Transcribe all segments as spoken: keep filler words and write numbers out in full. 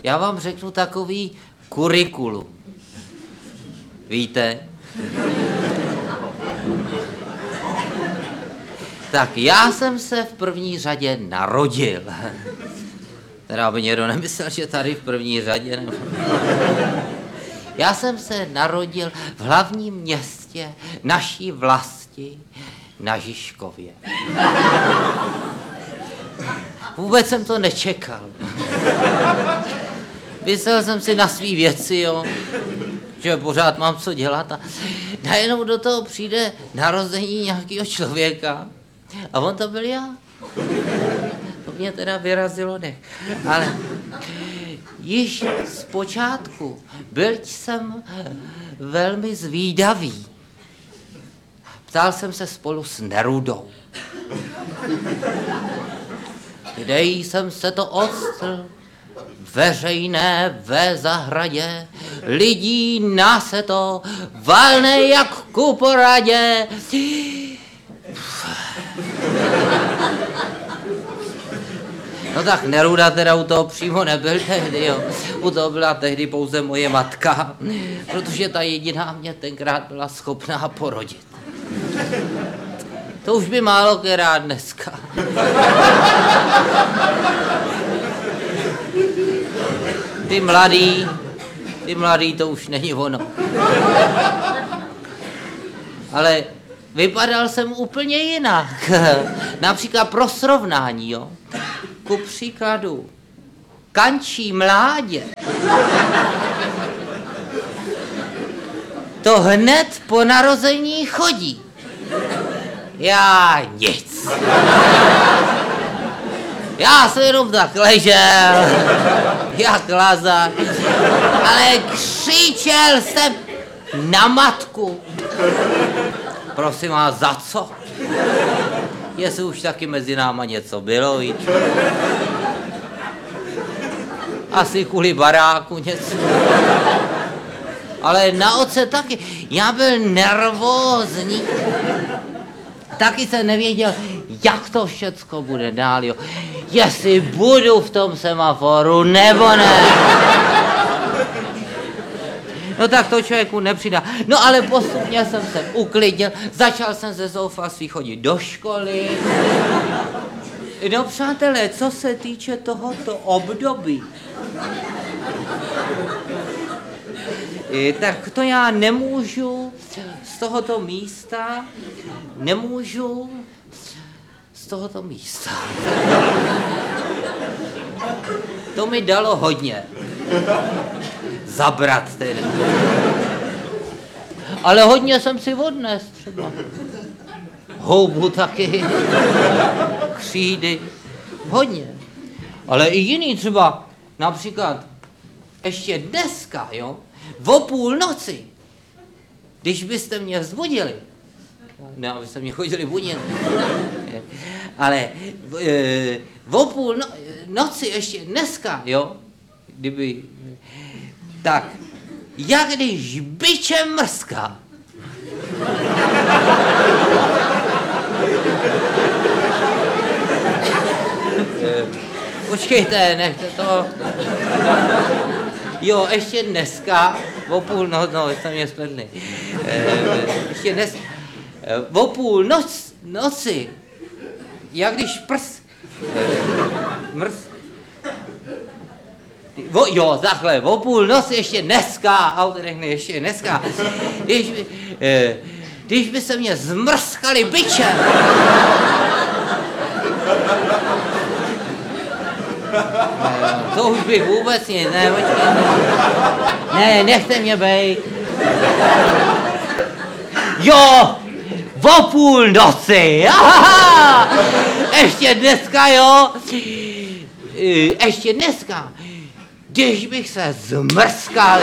já vám řeknu takový kurikulum. Víte? Tak já jsem se v první řadě narodil. Teda by někdo nemyslel, že tady v první řadě. Nebo... Já jsem se narodil v hlavním městě naší vlasti na Žižkově. Vůbec jsem to nečekal. Myslel jsem si na svý věci, jo, že pořád mám co dělat a najednou do toho přijde narození nějakého člověka a on to byl já. To mě teda vyrazilo nech. Ale již z počátku byl jsem velmi zvídavý. Ptal jsem se spolu s Nerudou. Kde jsem se to ostl, veřejné ve zahradě, lidí na se to, valné jak ku poradě. No tak Neruda teda u toho přímo nebyl tehdy, jo. U toho byla tehdy pouze moje matka, protože ta jediná mě tenkrát byla schopná porodit. To už by málo která dneska. Ty mladý, ty mladý, to už není ono. Ale vypadal jsem úplně jinak. Například pro srovnání, jo. Ku příkladu, kančí mládě. To hned po narození chodí. Já nic. Já jsem jenom tak ležel, jak laza, ale křičel jsem na matku. Prosím vás, za co? Jestli už taky mezi náma něco bylo, víš? Asi kvůli baráku něco. Ale na otce taky. Já byl nervózní. Taky jsem nevěděl, jak to všecko bude dál, jo. Jestli budu v tom semaforu, nebo ne. No tak to člověku nepřidá. No ale postupně jsem se uklidnil, začal jsem ze zoufalství chodit do školy. No přátelé, co se týče tohoto období, tak to já nemůžu z tohoto místa, nemůžu z tohoto místa. To mi dalo hodně. Zabrat tedy. Ale hodně jsem si odnes třeba. Houbu taky. Křídy. Hodně. Ale i jiný třeba, například ještě dneska, jo, o půlnoci, když byste mě vzbudili, ne, abyste mě chodili budit, ale e, o půl no, noci ještě dneska, jo, kdyby, tak, jak když bičem mrská. e, počkejte, nechte to. Jo, ještě dneska, o půl noc, no, jste mě spletli. E, ještě dnes, e, o půl noc, noci, jak když prs, e, mrs, o, jo, takhle, o půl noci ještě dneska, auto nechne ještě dneska, když by, e, když by se mě zmrskali bičem. Ne, to už bych vůbec nic, ne, počkej, ne, nechte mě bejt. Jo, o půl noci, aha, ještě dneska, jo, ještě dneska, když bych se zmrskal.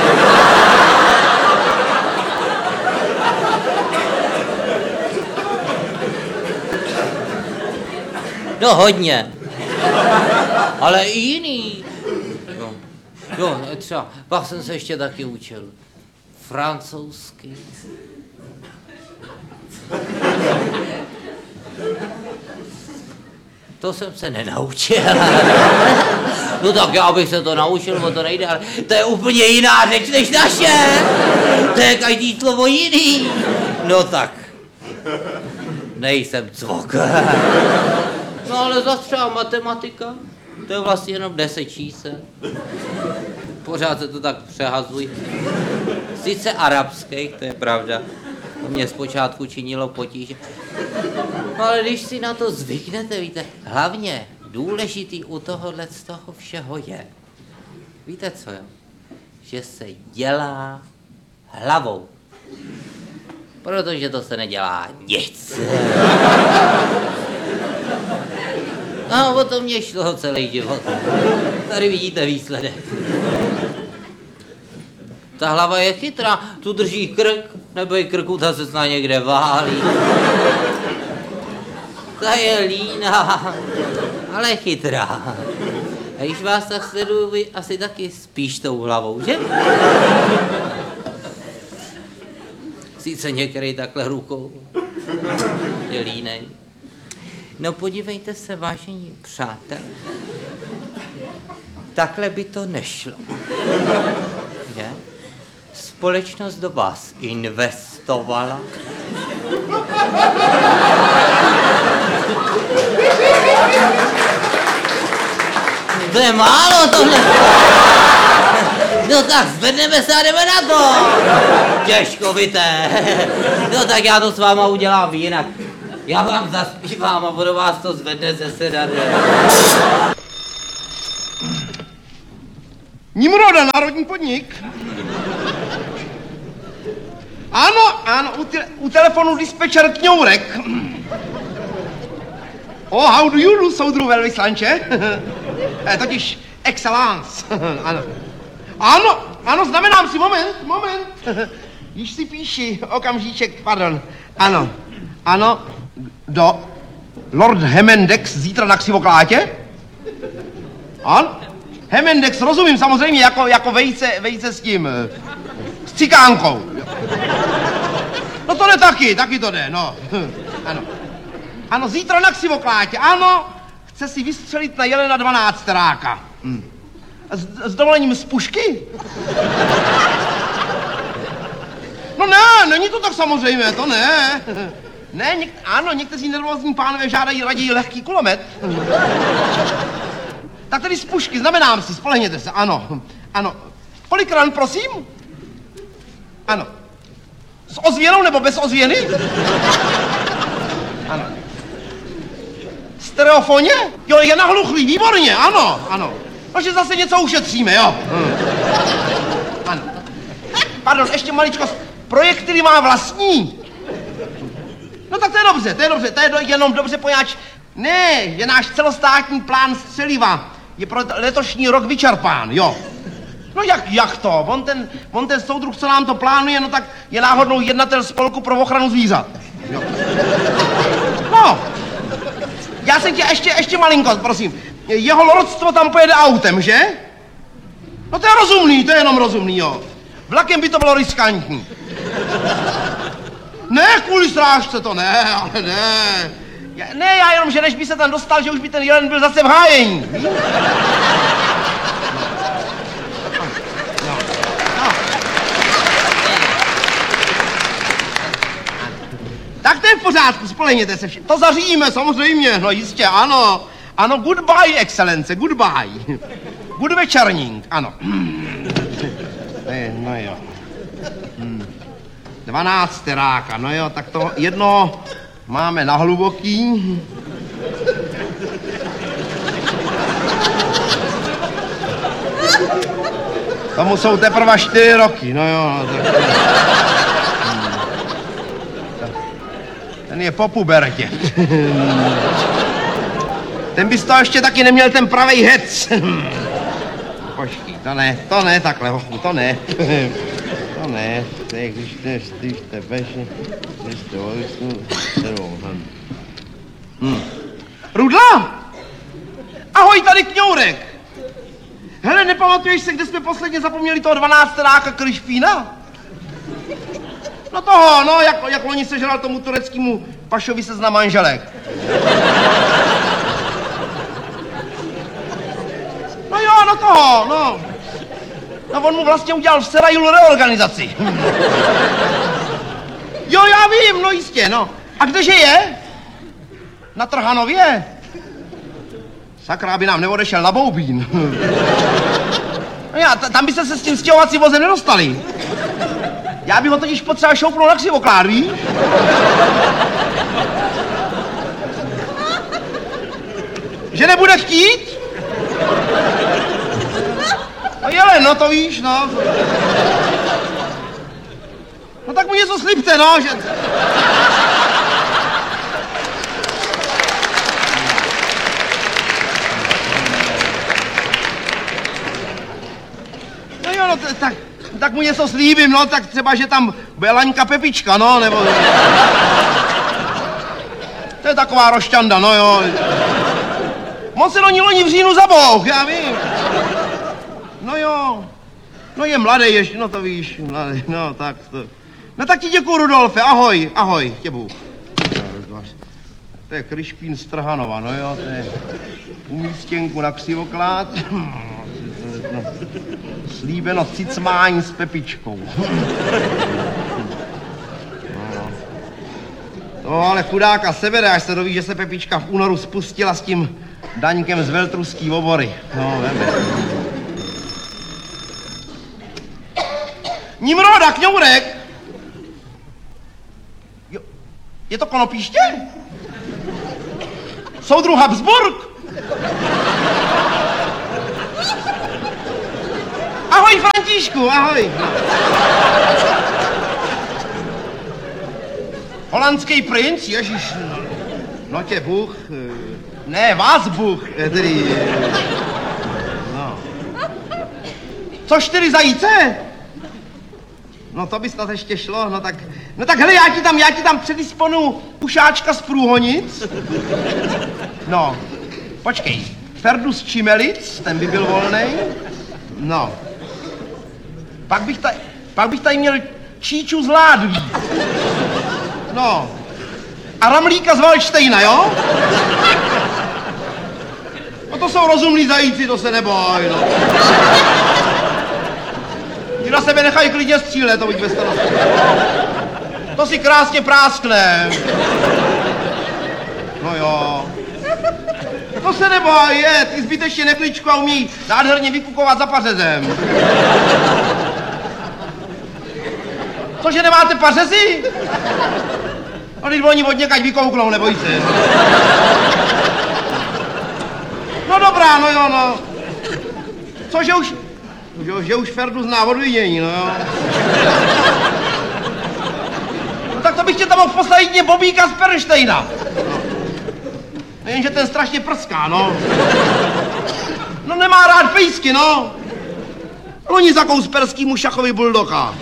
No hodně. Ale i jiný. Jo, jo, třeba, pak jsem se ještě taky učil. Francouzsky. To jsem se nenaučil. No tak já bych se to naučil, o to nejde, ale to je úplně jiná řeč než naše. To je každý slovo jiný. No tak. Nejsem cvok. No ale zase třeba matematika, to je vlastně jenom deset čísel. Pořád se to tak přehazují. Sice arabských, to je pravda. To mě zpočátku činilo potíže. No ale když si na to zvyknete, víte, hlavně důležitý u tohohle z toho všeho je, víte co jo, že se dělá hlavou. Protože to se nedělá nic. No, o to mě šlo celý život. Tady vidíte výsledek. Ta hlava je chytrá, tu drží krk, nebo i krku, ta se snad někde válí. Ta je líná, ale chytrá. A když vás tak sleduju, vy asi taky spíš tou hlavou, že? Sice některý takhle rukou je línej. No podívejte se, vážení přátelé, takhle by to nešlo. Že? Společnost do vás investovala. To je málo tohle. No tak zvedneme se a jdeme na to. Těžkovité. No tak já to s váma udělám jinak. Já vám zaspívám a budu vás to zvedne ze sedadla. Nimroda, národní podnik. Ano, ano, u, te- u telefonu dispečer Kňourek. Oh, how do you do, soudru velvyslanče? eh, totiž excellence. Ano. Ano, ano, znamenám si, moment, moment. Již si píši, okamžíček, pardon. Ano, ano, do Lord Hemendex zítra na Ksivoklátě? Ano, Hemendex, rozumím, samozřejmě, jako, jako vejce, vejce s tím, s cikánkou. No to jde taky, taky to jde, no. Ano. Ano, zítra na Ksivoklátě, ano, chce si vystřelit na jelena dvanácteráka. Hm. S, s dovolením z pušky? No ne, není to tak samozřejmě, to ne. Ne, něk, ano, někteří nervózní pánové žádají raději lehký kulomet. Tak tedy z pušky, znamenám si, spolehněte se, ano. Ano. Polikran, prosím? Ano. S ozvěnou nebo bez ozvěny? Ano. Stereofoně? Jo, je nahluchlý, výborně, ano, ano. No, že zase něco ušetříme, jo. Hmm. Ano. Pardon, ještě maličkost. Projektily má vlastní. No tak to je dobře, to je dobře, to je do, jenom dobře poněvadž. Ne, je náš celostátní plán střeliva. Je pro letošní rok vyčerpán, jo. No jak, jak to? On ten, on ten soudruh, co nám to plánuje, no tak je náhodnou jednatel spolku pro ochranu zvířat. Jo. No. Já se tě ještě, ještě malinko, prosím. Jeho lordstvo tam pojede autem, že? No to je rozumný, to je jenom rozumný, jo. Vlakem by to bylo riskantní. Ne, kvůli strážce to ne, ale ne. Já, ne, já jenom, že než by se tam dostal, že už by ten jelen byl zase v hájení. No. No. No. Tak to je v pořádku, spolehněte se všichni. To zařídíme, samozřejmě, no jistě, ano. Ano, goodbye, excelence, goodbye. Good večerník, ano. No jo. Dvanácteráka, no jo, tak to jedno máme na hluboký. Tomu jsou teprve čtyři roky, no jo. No, tak... Ten je po pubertě. Ten bys to ještě taky neměl ten pravej hec. Počkej, to ne, to ne takhle, hochu, to ne. To ne, to je, když te, když te beže, když te vojsnu, kterou hm. hm. Rudla! Ahoj, tady Kňourek. Hele, nepamatuješ se, kde jsme posledně zapomněli toho dvanácteráka Krišpína? No toho, no, jak, jak loni sežral tomu tureckému pašovi se zna manželek. No jo, no toho, no. No on mu vlastně udělal v Serajulu reorganizaci. Jo, já vím, no jistě, no. A kdeže je? Na Trhanově? Sakra, aby nám neodešel na Boubín. No já, tam byste se s tím stěhovacím vozem nedostali. Já bych ho totiž potřeba šoupnout na křivoklád, víš? Že nebude chtít? No jele, no to víš, no. No tak mu něco slibte, no, že... No jo, no t- tak, tak mu něco slíbím, no, tak třeba, že tam bude Laňka Pepička, no, nebo... To je taková rošťanda, no jo. Moc se do ní loni v říjnu zabouch, já vím. No jo. No je mladý ještě, no to víš, mladý, no tak to... No tak ti děkuju, Rudolfe, ahoj, ahoj, tě Bůh. To je Kryšpín z Trhanova, no jo, to je umístěnku na křivoklád. No, slíbeno cicmání s Pepičkou. No, ale chudáka sebere, až se doví, že se Pepička v únoru spustila s tím Daňkem z Veltruský obory. No, veme. Nimroda, Kňourek! Jo, je to Konopíště? Soudruh Habsburg? Ahoj, Františku, ahoj. Holandský princ, ježiš, no tě Bůh, ne, vás Bůh, tedy, no. Co čtyři zajíce? No to by snad ještě šlo, no tak, no tak hele, já ti tam, já ti tam předisponu pušáčka z Průhonic. No, počkej, Ferdus Čimelic, ten by byl volnej. No, pak bych tady, pak bych tady měl Číču z Ládví. No, a Ramlíka z Valštejna, jo? No to jsou rozumní zajíci, to se neboj, no. Ti na sebe nechají klidně střílet, to buď bez starosti. To si krásně práskne. No jo. To se neboj, je, ty zbytečně nekličku a umí nádherně vykukovat za pařezem. Cože, nemáte pařezy? No, když oni od někaď vykouknou, neboj se. No dobrá, no jo, no. Cože už, že, že už Ferdu zná od vidění, no jo. No tak to bych tě tam mohl poslat jedně Bobíka z Pernštejna. No, jenže ten strašně prská, no. No nemá rád pejsky, no. Loni zakous perskýmu šachovi buldoka.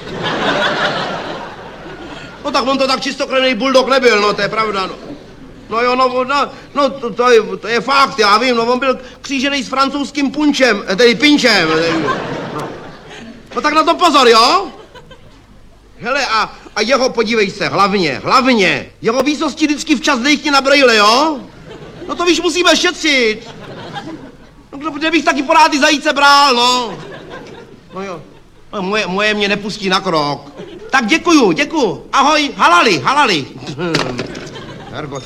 No tak on to tak čistokrevný buldok nebyl, no to je pravda, no. No jo, no, no, no to, to, je, to je fakt, já vím, no on byl křížený s francouzským punčem, tedy pinčem. Tedy, no. No tak na to pozor, jo? Hele, a, a jeho, podívej se, hlavně, hlavně, jeho výsosti vždycky včas dejchni na brejle, jo? No to víš, musíme šetřit. No kde bych taky porád ty zajíce bral, no. No jo, no, moje, moje mě nepustí na krok. Tak děkuju, děkuju. Ahoj, halali, halali. Hergot.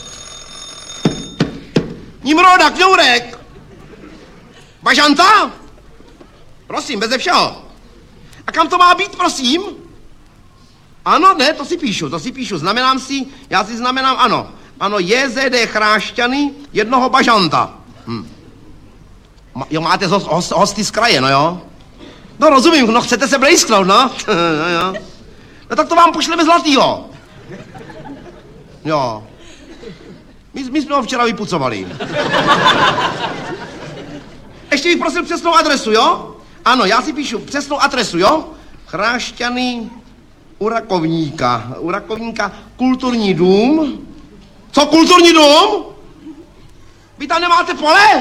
Nimroda, Kňourek. Bažanta? Prosím, beze všeho. A kam to má být, prosím? Ano, ne, to si píšu, to si píšu. Znamenám si, já si znamenám, ano. Ano, J Z D Chrášťany, jednoho bažanta. Hm. Jo, máte host, host, hosty z kraje, no jo? No rozumím, no chcete se blejsknout, no? No jo. No tak to vám pošleme zlatýho. Jo. My, my jsme ho včera vypucovali. Ještě bych prosil přesnou adresu, jo? Ano, já si píšu přesnou adresu, jo? Chrášťany u Rakovníka. U Rakovníka kulturní dům. Co, kulturní dům? Vy tam nemáte pole?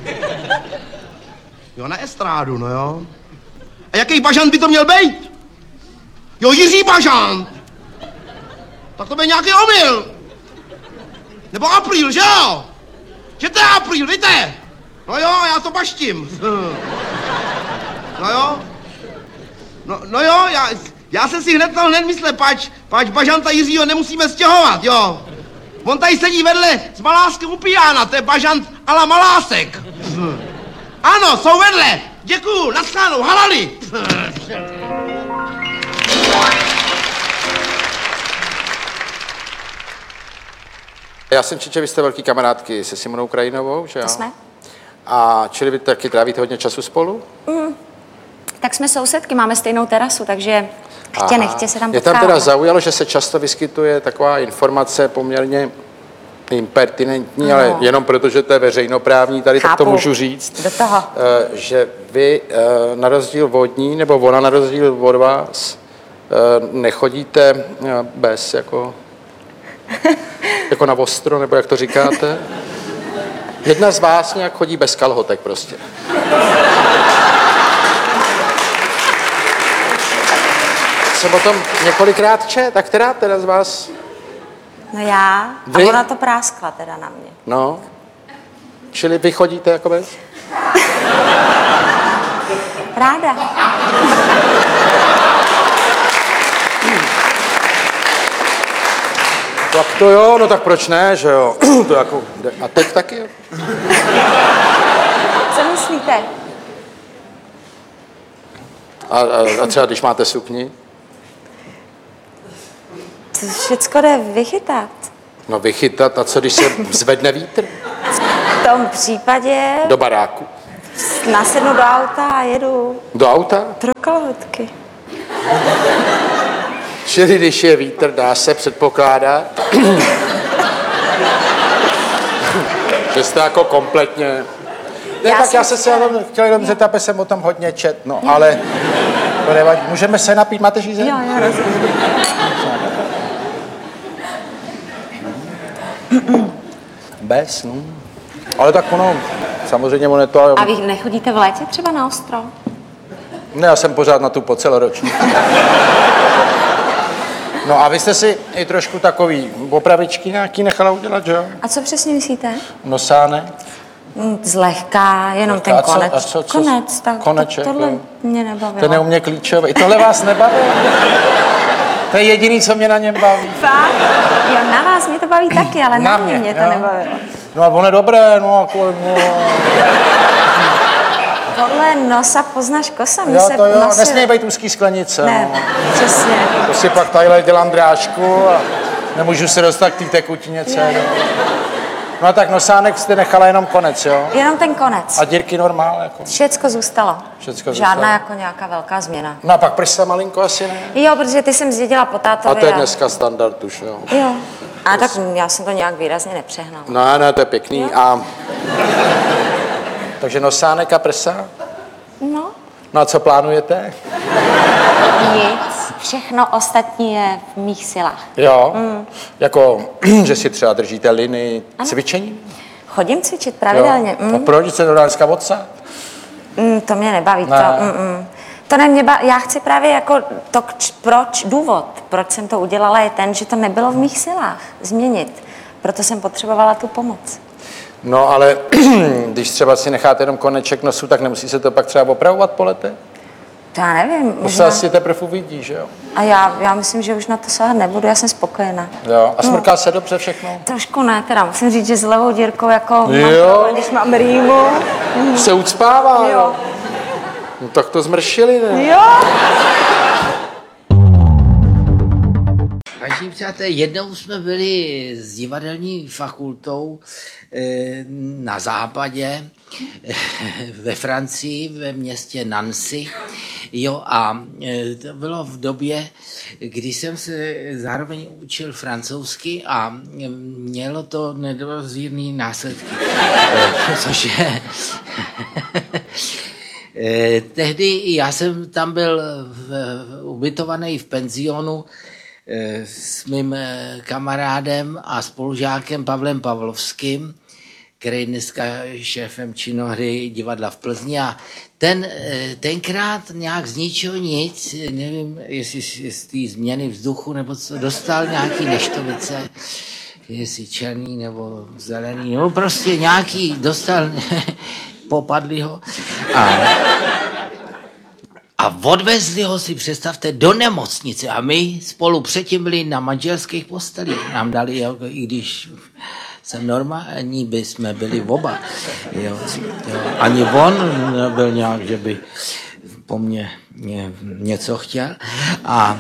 Jo, na estrádu, no jo. A jaký bažant by to měl být? Jo, Jiří Bažant. Tak to byl nějaký omyl. Nebo Apríl, že jo? Že to je Apríl, víte? No jo, já to baštím. No jo. No, no jo, já, já jsem si hned to hned myslel, pač, pač bažanta Jiřího nemusíme stěhovat, jo. On tady sedí vedle s Maláskem u pijána, to je bažant a la Malásek. Ano, jsou vedle. Děkuju, naschledanou, halali. Já jsem četl, že vy jste velký kamarádky se Simonou Krajinovou, že jo? To jsme. A čili vy taky trávíte hodně času spolu? Mm. Tak jsme sousedky, máme stejnou terasu, takže chtě nechtě se tam Mě tam potkáváme. teda zaujalo, že se často vyskytuje taková informace poměrně impertinentní, no. Ale jenom proto, že to je veřejnoprávní, tady Chápu. tak to můžu říct. Do toho. Že vy na rozdíl od ní, nebo ona na rozdíl od vás, nechodíte bez jako... jako na ostro, nebo jak to říkáte? Jedna z vás nějak chodí bez kalhotek prostě. Jsem o tom několikrát čet, tak která teda z vás? No já, Vy? a ona to práskla teda na mě. No, čili vy chodíte jako bez? Ráda. Tak to jo, no tak proč ne, že jo? To jako, a teď taky jo? Co myslíte? A, a, a třeba když máte sukni? To všecko jde vychytat. No vychytat, a co když se zvedne vítr? V tom případě Do baráku? nasednu do auta a jedu Do auta? pro kalhotky. Čili když je vítr, dá se předpokládat, že jste jako kompletně... Ne, Já tak jsem já jsem se jenom chtěl jenom zeptat, protože jsem o tom hodně čet, no, ale to nevadí. Můžeme se napít, máte žízeň? Jo, já rozumím. Bez, no. Ale tak ono, samozřejmě ono je to... A vy nechodíte v létě třeba na ostrov? Ne, já jsem pořád na tu po celoroční. No a vy jste si i trošku takový opravičky nějaký nechala udělat, že jo? A co přesně myslíte? Nosánek? Mm, Zlehka, jenom Zlehka. ten A co- konec. a co- co- konec, tak koneček, to, tohle jo. mě nebavilo. To neumě klíčové. I tohle vás nebaví? To je jediný, co mě na něm baví. Fakt? Jo, na vás mě to baví taky, ale na, Na mě, mě, mě to jo. nebavilo. No a ono je dobré, no jako... No. Podle nosa poznáš kosa. Mně Jo, se to jo, nosy- nesmí být úzký sklenice. Ne, No. přesně. To si pak tadyhle dělám drážku a nemůžu se dostat k té tekutině celé. No a tak nosánek jste nechala jenom konec, jo? Jenom ten konec. A dírky normál, jako? Všecko zůstalo. Všecko Žádná zůstalo. jako nějaká velká změna. No a pak prsa malinko asi ne? Jo, protože ty jsem zdědila po A tátovi. to je dneska standard už, jo? Jo. A tak já jsem to nějak výrazně nepřehnala. No, ne, to je pěkný. A... Takže nosánek a prsa? No, No a co plánujete? nic. Všechno ostatní je v mých silách. Jo, mm. Jako, že si třeba držíte liny cvičení? Chodím cvičit pravidelně. Jo. A Mm. proč se do dneska odsát? Mm, to mě nebaví. Ne. To, mm, mm. to ne, mě ba- já chci právě jako to, č- proč, důvod, proč jsem to udělala, je ten, že to nebylo v mých silách změnit. Proto jsem potřebovala tu pomoc. No ale když třeba si necháte jenom koneček nosu, tak nemusí se to pak třeba opravovat po letech? To já nevím. To se Možná... asi teprve uvidí, že jo? A já, já myslím, že už na to sahat nebudu, já jsem spokojená. Jo. A smrká se dobře všechno? Trošku ne, teda musím říct, že s levou dírkou jako Jo. mám, když mám rýmu. Se ucpává, jo? Jo. No tak to zmršili, ne? Jo. Vážení přátelé, jednou jsme byli s divadelní fakultou eh, na západě eh, ve Francii, ve městě Nancy. Jo, a eh, to bylo v době, kdy jsem se zároveň učil francouzsky a eh, mělo to nedozírný následky. Eh, Protože eh, tehdy já jsem tam byl v, ubytovaný v penzionu s mým kamarádem a spolužákem Pavlem Pavlovským, který dneska je šéfem činohry divadla v Plzni. A ten tenkrát nějak z ničeho nic, nevím, jestli z té změny vzduchu nebo co, dostal nějaký neštovice, jestli černý nebo zelený, nebo prostě nějaký dostal popadli ho. A, a odvezli ho, si představte, do nemocnice. A my spolu předtím byli na manželských postelích. Nám dali, jako, i když jsem normální, by jsme byli oba. Jo, jo. Ani on nebyl nějak, že by po mně ně, něco chtěl. A,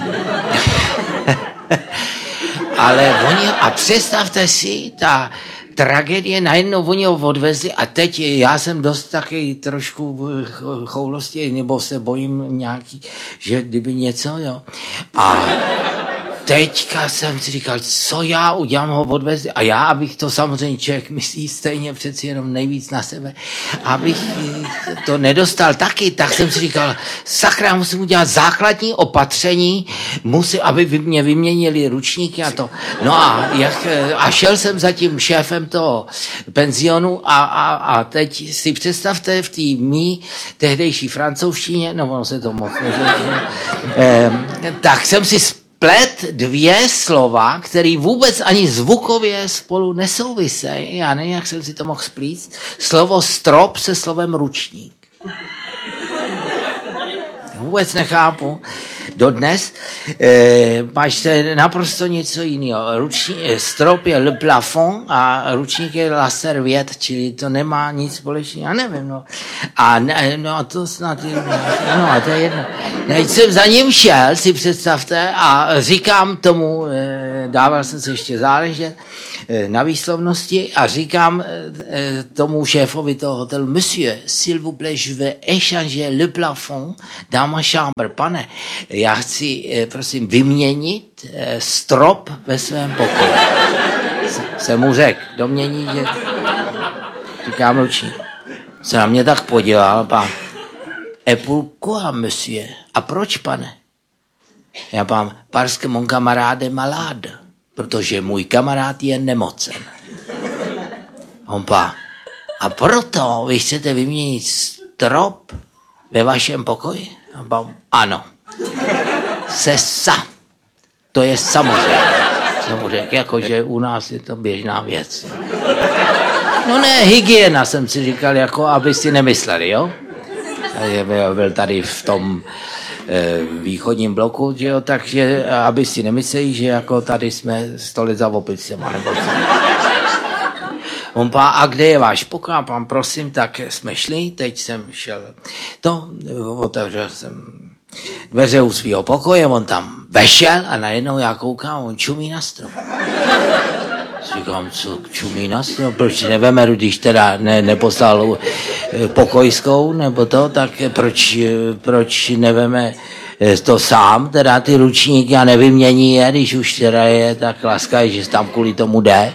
ale oni, a představte si, ta tragédie, najednou oni ho odvezli a teď já jsem dost taky trošku choulosti, nebo se bojím nějaký, že kdyby něco, jo. A teďka jsem si říkal, co já udělám, ho odvezli. A já, abych to samozřejmě člověk myslí stejně přeci jenom nejvíc na sebe, abych to nedostal taky, tak jsem si říkal, sakra, musím udělat základní opatření, musím, aby mě vyměnili ručníky a to. No a, jak, a šel jsem za tím šéfem toho penzionu a, a, a teď si představte v té mý tehdejší francouzštině, no ono se to moc neřekne, eh, tak jsem si plet dvě slova, které vůbec ani zvukově spolu nesouvisejí. Já nevím, jak jsem si to mohl splíct. Slovo strop se slovem ručník. Vůbec nechápu. Dodnes e, máš se naprosto něco jiného. Ruční, strop je le plafond a ručník je la serviette, čili to nemá nic společného. Já nevím, no. A ne, no, to snad je, no, a to je jedno. Teď jsem za ním šel, si představte, a říkám tomu, e, dával jsem se ještě záležet e, na výslovnosti a říkám e, tomu šéfovi toho hotelu, monsieur, s'il vous plaît, je vais échanger le plafond dans ma chambre. Pane, já chci, prosím, vyměnit strop ve svém pokoji. Jsem mu řekl, domění, že říkám ručník. Se na mě tak podíval, pán. Et pourquoi, monsieur? A proč, pane? Já pán, parce que mon camarade est malade, protože můj kamarád je nemocen. On pán, a proto vy chcete vyměnit strop ve vašem pokoji? A pán, ano. Se sa. To je samozřejmě. Samozřejmě, jakože u nás je to běžná věc. No ne, hygiena, jsem si říkal, jako aby si nemysleli, jo? Byl tady v tom e, východním bloku, že jo, takže aby si nemysleli, že jako tady jsme stoli za opicema, nebo co. On pá, a kde je váš pokoj? Pán, prosím, tak jsme šli, teď jsem šel, to, otevřel jsem dveře u svého pokoje, on tam vešel a najednou já koukám, on čumí na strop. Říkám, co čumí na strop, proč nevemeru, když teda ne, neposlal pokojskou nebo to, tak proč, proč neveme to sám, teda ty ručníky a nevymění je, když už teda je tak laskavý, že tam kvůli tomu jde.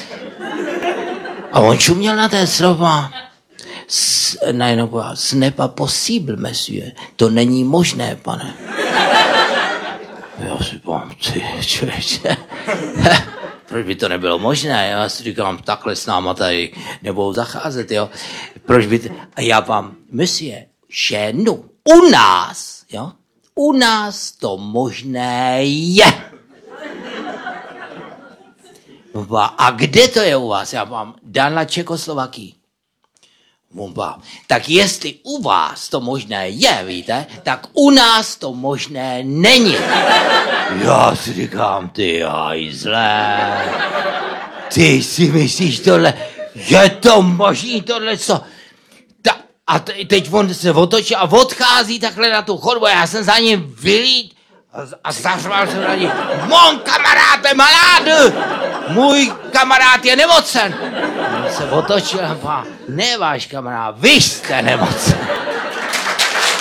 A on čuměl na ten strop a najednou povedal, ce n'est pas possible, monsieur. To není možné, pane. Já si pám, ty člověče, proč by to nebylo možné? Já si říkám, takhle s náma tady nebudou zacházet, jo. Proč by to... A já vám, monsieur, že no, u nás, jo, u nás to možné je. A kde to je u vás? Já vám, dál na Čekoslovakii. Vumba. Tak jestli u vás to možné je, víte, tak u nás to možné není. Já si říkám, ty hajzle, ty si myslíš tohle, je to možný tohle, co? Ta, a teď on se otočí a odchází takhle na tu chodbu, já jsem za ním vylít a zařval jsem na ní, mon kamarád je malád, můj kamarád je nemocen. On se otočil a pán, ne váš kamarád, vy jste nemocen.